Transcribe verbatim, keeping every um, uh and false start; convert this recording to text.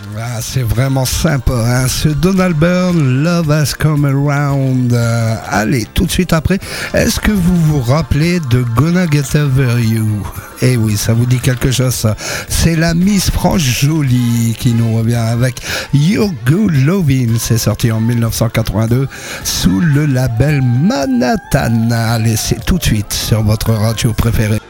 Ah, c'est vraiment sympa, hein? Ce Donald Byrne, Love Has Come Around. Euh, allez, tout de suite après, est-ce que vous vous rappelez de Gonna Get Over You? Eh oui, ça vous dit quelque chose, ça. C'est la Miss France Jolie qui nous revient avec Your Good Lovin'. C'est sorti en dix-neuf cent quatre-vingt-deux sous le label Manhattan. Allez, c'est tout de suite sur votre radio préférée.